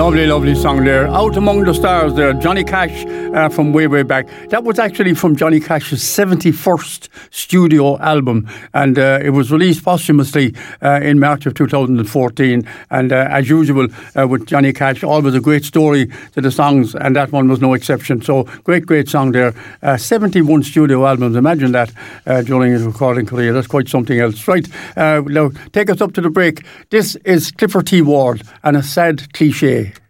Lovely, lovely song there. Out Among the Stars there. Johnny Cash from way, way back. That was actually from Johnny Cash's 71st studio album. And it was released posthumously in March of 2014. And as usual with Johnny Cash, always a great story to the songs. And that one was no exception. So great, great song there. 71 studio albums. Imagine that during his recording career. That's quite something else. Right. Now, take us up to the break. This is Clifford T. Ward and a sad cliche.